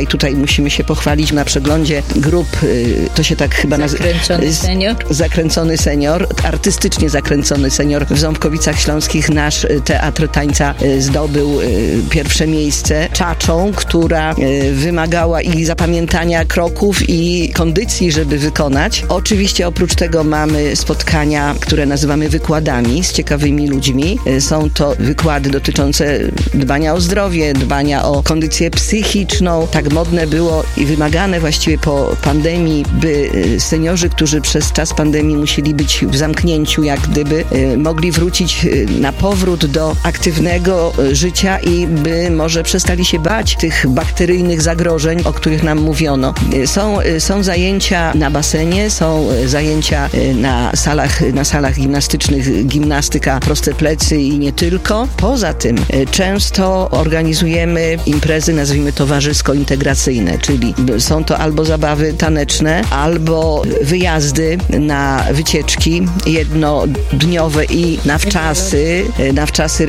musimy się pochwalić na przeglądzie grup, to się tak chyba nazywa. Zakręcony senior. Zakręcony senior, artystycznie zakręcony senior. W Ząbkowicach Śląskich nasz teatr tańca zdobył pierwsze miejsce czaczą, która wymagała i zapamiętania kroków i kondycji, żeby wykonać. Oczywiście oprócz tego mamy spotkania, które nazywamy wykładami z ciekawymi ludźmi. Są to wykłady dotyczące dbania o zdrowie, dbania o kondycję psychiczną. Tak modne było i wymagane właściwie po pandemii, by seniorzy, którzy przez czas pandemii musieli być w zamknięciu, jak gdyby, mogli wrócić na powrót do aktywnego życia i by może przestali się bać tych bakteryjnych zagrożeń, o których nam mówiono. Są, są zajęcia na basenie, są zajęcia na salach, na salach gimnastycznych, gimnastyka, proste plecy i nie tylko. Poza tym często organizujemy imprezy, nazwijmy towarzysko-integracyjne, czyli są to albo zabawy taneczne, albo wyjazdy na wycieczki jednodniowe i na wczasy, na wczasy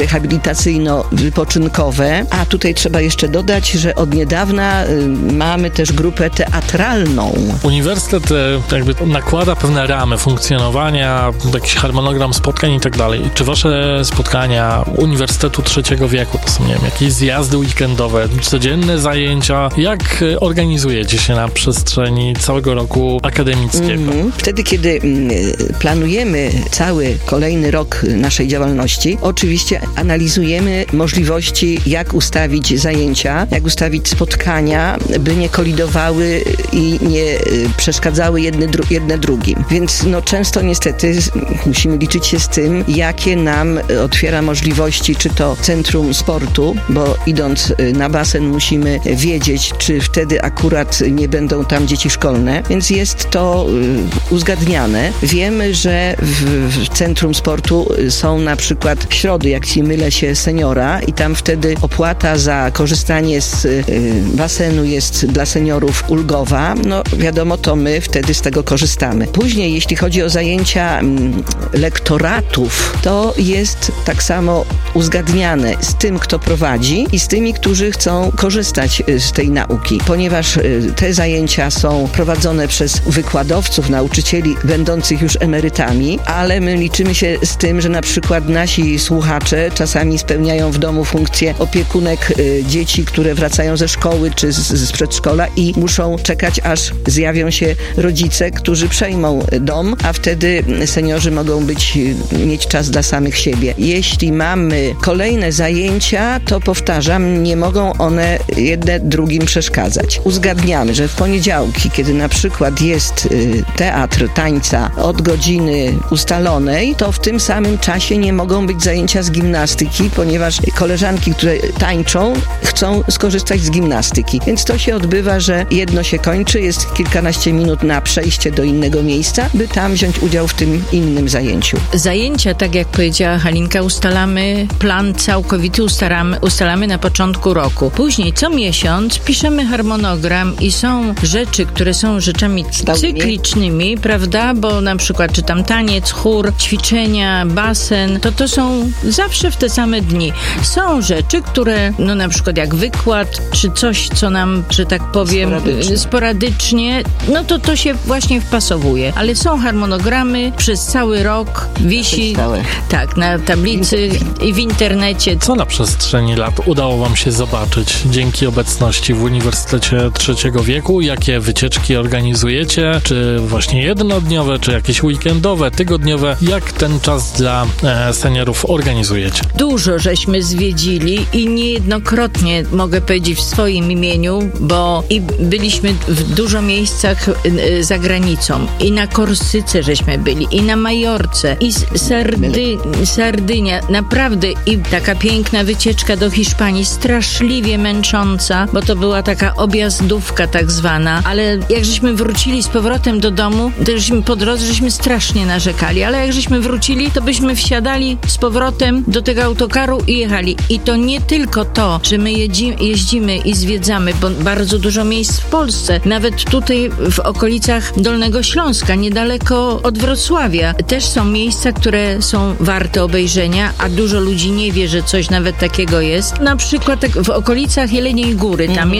rehabilitacyjno-wypoczynkowe. A tutaj trzeba jeszcze dodać, że od niedawna mamy też grupę teatralną. Uniwersytet jakby nakłada pewne ramy funkcjonowania, jakiś harmonogram spotkań i tak dalej. Czy wasze spotkania Uniwersytetu Trzeciego Wieku to są, nie wiem, jakieś zjazdy weekendowe, codzienne zajęcia? Jak organizujecie się na przestrzeni całego roku akademickiego? Mm-hmm. Wtedy, kiedy mm, planujemy cały kolejny rok naszej działalności, oczywiście analizujemy możliwości, jak ustawić zajęcia, jak ustawić spotkania, by nie kolidowały i nie y, przeszkadzały jedne, dru- jedne drugim. Więc no, często niestety musimy liczyć się z tym, jakie nam otwiera możliwości, czy to Centrum Sportu, bo idąc na basen musimy wiedzieć, czy wtedy akurat nie będą tam dzieci szkolne, więc jest to y, uzgadniane. Wiemy, że w, w Centrum Sportu są na przykład środy, jak się mylę się, seniora i tam wtedy opłata za korzystanie z y, basenu jest dla seniorów ulgowa. No wiadomo, to my wtedy z tego korzystamy. Później, jeśli chodzi o zajęcia mm, lektoratów, to jest tak samo uzgadniane z tym, kto prowadzi i z tymi, którzy chcą korzystać z tej nauki. Ponieważ te zajęcia są prowadzone przez wykładowców, nauczycieli będących już emerytami, ale my liczymy się z tym, że na przykład nasi słuchacze czasami spełniają w domu funkcję opiekunek dzieci, które wracają ze szkoły czy z, z przedszkola i muszą czekać, aż zjawią się rodzice, którzy przejmą dom, a wtedy seniorzy mogą być, mieć czas dla samych siebie. Jeśli mamy kolejne zajęcia, to powtarzam, nie mogą one jedne drugim przeszkadzać. Uzgadniamy, że w poniedziałki, kiedy na przykład jest y, teatr tańca od godziny ustalonej, to w tym samym czasie nie mogą być zajęcia z gimnastyki, ponieważ koleżanki, które tańczą, chcą skorzystać z gimnastyki. Więc to się odbywa, że jedno się kończy, jest kilkanaście minut na przejście do innego miejsca, by tam wziąć udział w tym innym zajęciu. Zajęcia, tak jak powiedziała Halinka, ustalamy, plan całkowity ustalamy, ustalamy na początku roku. Później co miesiąc piszemy harmonogram i są rzeczy, które są rzeczami cyklicznymi, prawda, bo na przykład czy tam taniec, chór, ćwiczenia, basen, to to są zawsze w te same dni. Są rzeczy, które, no na przykład jak wykład, czy coś, co nam, że tak powiem, sporadycznie, sporadycznie no to to się właśnie wpasowuje. Ale są harmonogramy przez cały rok, wisi, tak, na tablicy i w internecie. Co na przestrzeni lat udało wam się zobaczyć dzięki obecności w Uniwersytecie Trzeciego Wieku? Jakie wycieczki organizujecie? Czy właśnie jednodniowe, czy jakieś weekendowe, tygodniowe? Jak ten czas dla e, seniorów organizujecie? Dużo żeśmy zwiedzili i niejednokrotnie mogę powiedzieć w swoim imieniu, bo i byliśmy w dużo miejscach y, za granicą. I na Korsyce żeśmy byli, i na Majorce, i Sardy, Sardynia. Naprawdę i taka piękna wycieczka do Hiszpanii, straszliwie męcząca, bo to była taka objazdówka tak zwana, ale jak żeśmy wrócili z powrotem do domu, to żeśmy po drodze żeśmy strasznie narzekali, ale jak żeśmy wrócili, to byśmy wsiadali z powrotem do tego autokaru i jechali. I to nie tylko to, że my jedzi, jeździmy i zwiedzamy, bo bardzo dużo miejsc w Polsce, nawet tutaj w okolicach Dolnego Śląska, niedaleko od Wrocławia, też są miejsca, które są warte obejrzenia, a dużo ludzi nie wie, że coś nawet takiego jest. Na przykład tak w okolicach Jeleniej Góry, tam jest, są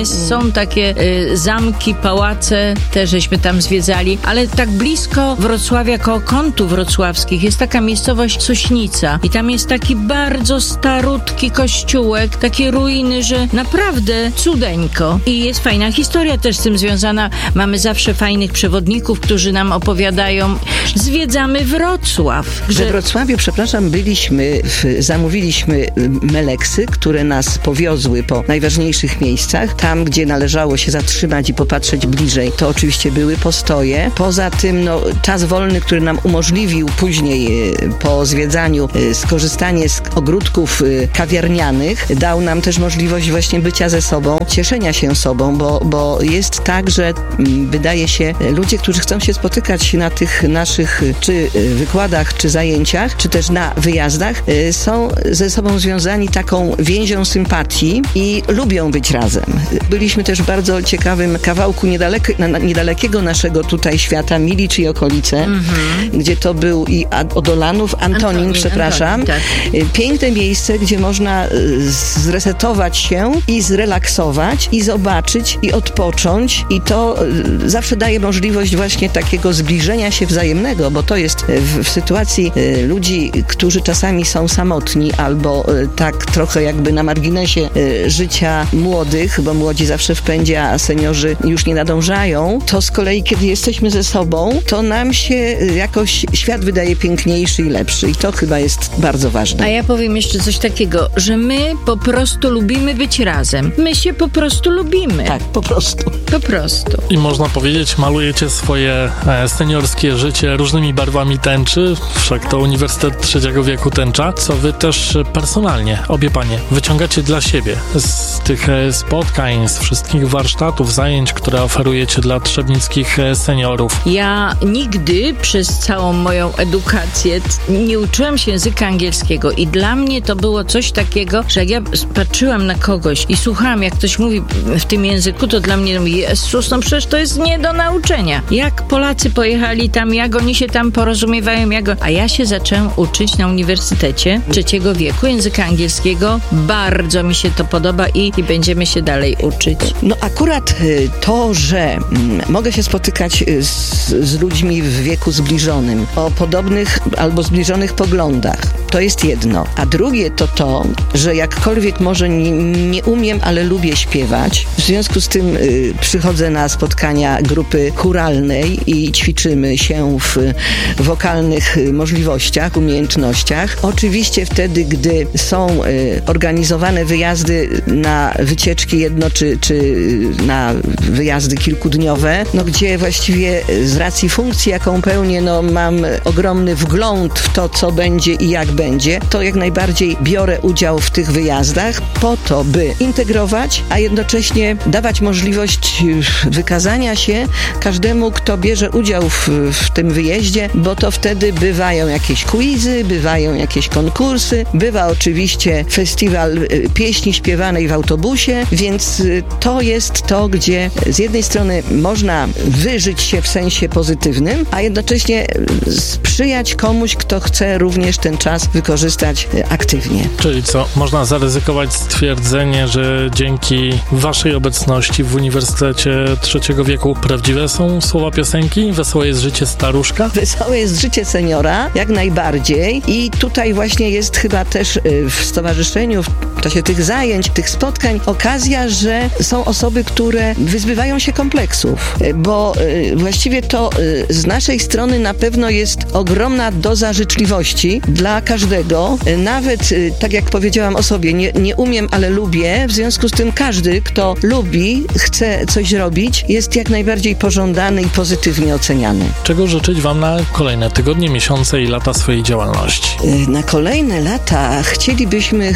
są takie y, zamki, pałace, też żeśmy tam zwiedzali, ale tak blisko Wrocławia, koło Kątów Wrocławskich jest taka miejscowość Sośnica i tam jest taki bardzo starutki kościółek, takie ruiny, że naprawdę cudeńko. I jest fajna historia też z tym związana. Mamy zawsze fajnych przewodników, którzy nam opowiadają. Zwiedzamy Wrocław. Że... We Wrocławiu, przepraszam, byliśmy, w, zamówiliśmy meleksy, które nas powiozły po najważniejszych miejscach. Tam, gdzie należało się zatrzymać i popatrzeć bliżej, to oczywiście były postoje. Poza tym, no, czas wolny, który nam umożliwił później po zwiedzaniu skorzystanie z ogródków kawiarnianych, dał nam też możliwość właśnie bycia ze sobą, cieszenia się sobą, bo, bo jest tak, że wydaje się, ludzie, którzy chcą się spotykać na tych naszych czy wykładach, czy zajęciach, czy też na wyjazdach, są ze sobą związani taką więzią sympatii i lubią być razem. Byliśmy też w bardzo ciekawym kawałku niedaleko, niedalekiego naszego tutaj świata, Milicz i okolice, mm-hmm. gdzie to był i Odolanów, Antonin, Antonin przepraszam. Antonin, tak. Piękne miejsce, gdzie można zresetować się i zrelaksować i zobaczyć i odpocząć i to zawsze daje możliwość właśnie takiego zbliżenia się wzajemnego, bo to jest w, w sytuacji ludzi, którzy czasami są samotni albo tak trochę jakby na marginesie życia młodych, bo młodzi zawsze w pędzie, a seniorzy już nie nadążają, to z kolei kiedy jesteśmy ze sobą, to nam się jakoś świat wydaje piękniejszy i lepszy i to chyba jest bardzo ważne. A ja powiem jeszcze coś takiego, że my po prostu lubimy być razem. My się po prostu lubimy. Tak, po prostu. Po prostu. I można powiedzieć, malujecie swoje e, seniorskie życie różnymi barwami tęczy, wszak to Uniwersytet Trzeciego Wieku Tęcza, co wy też personalnie, obie panie, wyciągacie dla siebie z tych e, spotkań, z wszystkich warsztatów, zajęć, które oferujecie dla trzebnickich e, seniorów. Ja nigdy przez całą moją edukację nie uczyłam się języka angielskiego i dla mnie to było coś takiego, że jak ja patrzyłam na kogoś i słuchałam, jak ktoś mówi w tym języku, to dla mnie mówi, Jezus, no przecież to jest nie do nauczenia. Jak Polacy pojechali tam, jak oni się tam porozumiewają, jak... a ja się zaczęłam uczyć na Uniwersytecie Trzeciego Wieku języka angielskiego. Bardzo mi się to podoba i, i będziemy się dalej uczyć. No akurat to, że mm, mogę się spotykać z, z ludźmi w wieku zbliżonym, o podobnych albo zbliżonych poglądach, to jest jedno. A drugie to to, że jakkolwiek może nie, nie umiem, ale lubię śpiewać. W związku z tym y, przychodzę na spotkania grupy chóralnej i ćwiczymy się w wokalnych możliwościach, umiejętnościach. Oczywiście wtedy, gdy są y, organizowane wyjazdy na wycieczki jedno czy, czy na wyjazdy kilkudniowe, no gdzie właściwie z racji funkcji, jaką pełnię, no mam ogromny wgląd w to, co będzie i jak będzie, to jak najbardziej biorę udział w tych wyjazdach po to, by integrować, a jednocześnie dawać możliwość wykazania się każdemu, kto bierze udział w, w tym wyjeździe, bo to wtedy bywają jakieś quizy, bywają jakieś konkursy, bywa oczywiście festiwal pieśni śpiewanej w autobusie, więc to jest to, gdzie z jednej strony można wyżyć się w sensie pozytywnym, a jednocześnie sprzyjać komuś, kto chce również ten czas wykorzystać aktywnie. Czyli co, można zaryzykować stwierdzenie, że dzięki waszej obecności w Uniwersytecie Trzeciego Wieku prawdziwe są słowa piosenki? Wesołe jest życie staruszka? Wesołe jest życie seniora, jak najbardziej. I tutaj właśnie jest chyba też w stowarzyszeniu, w czasie tych zajęć, tych spotkań, okazja, że są osoby, które wyzbywają się kompleksów, bo właściwie to z naszej strony na pewno jest ogromna doza życzliwości dla każdego. Nawet, tak jak powiedziałam o sobie, nie, nie umiem, ale lubię. W związku z tym każdy, kto lubi, chce coś robić, jest jak najbardziej pożądany i pozytywnie oceniany. Czego życzyć wam na kolejne tygodnie, miesiące i lata swojej działalności? Na kolejne lata chcielibyśmy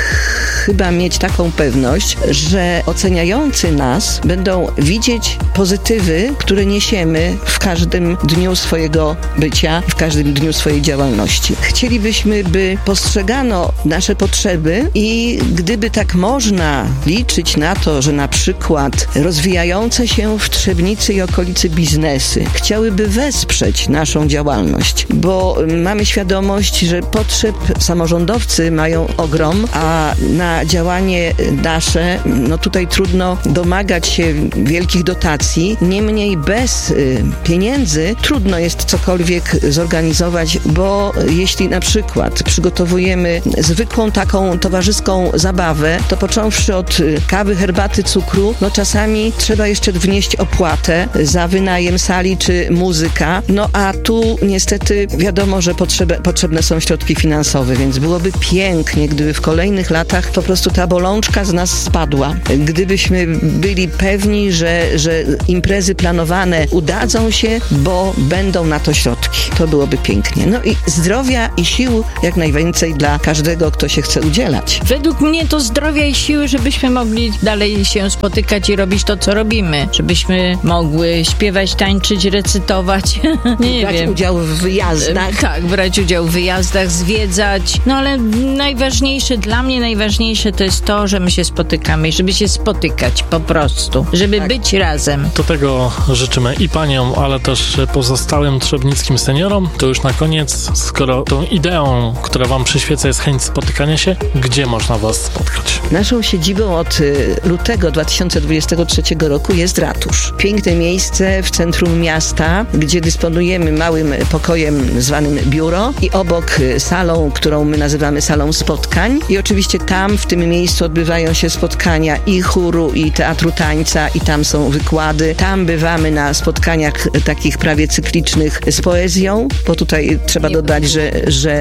chyba mieć taką pewność, że oceniający nas będą widzieć pozytywy, które niesiemy w każdym dniu swojego bycia, w każdym dniu swojej działalności. Chcielibyśmy, by postrzegano nasze potrzeby i gdyby tak można liczyć na to, że na przykład rozwijające się w Trzebnicy i okolicy biznesy chciałyby wesprzeć naszą działalność, bo mamy świadomość, że potrzeb samorządowcy mają ogrom, a na na działanie nasze, no tutaj trudno domagać się wielkich dotacji, niemniej bez y, pieniędzy trudno jest cokolwiek zorganizować, bo jeśli na przykład przygotowujemy zwykłą taką towarzyską zabawę, to począwszy od y, kawy, herbaty, cukru, no czasami trzeba jeszcze wnieść opłatę za wynajem sali czy muzyka, no a tu niestety wiadomo, że potrzebe, potrzebne są środki finansowe, więc byłoby pięknie, gdyby w kolejnych latach po prostu ta bolączka z nas spadła. Gdybyśmy byli pewni, że, że imprezy planowane udadzą się, bo będą na to środki. To byłoby pięknie. No i zdrowia i sił jak najwięcej dla każdego, kto się chce udzielać. Według mnie to zdrowia i siły, żebyśmy mogli dalej się spotykać i robić to, co robimy. Żebyśmy mogły śpiewać, tańczyć, recytować. Nie brać wiem. udział w wyjazdach. Tak, brać udział w wyjazdach, zwiedzać. No ale najważniejsze, dla mnie najważniejsze to jest to, że my się spotykamy, żeby się spotykać po prostu, żeby tak. być razem. Do tego życzymy i paniom, ale też pozostałym trzebnickim seniorom. To już na koniec, skoro tą ideą, która wam przyświeca, jest chęć spotykania się, gdzie można was spotkać? Naszą siedzibą od lutego dwa tysiące dwudziestego trzeciego roku jest ratusz. Piękne miejsce w centrum miasta, gdzie dysponujemy małym pokojem zwanym biuro i obok salą, którą my nazywamy salą spotkań. I oczywiście tam, w tym miejscu odbywają się spotkania i chóru, i teatru tańca, i tam są wykłady. Tam bywamy na spotkaniach takich prawie cyklicznych z poezją, bo tutaj trzeba dodać, że, że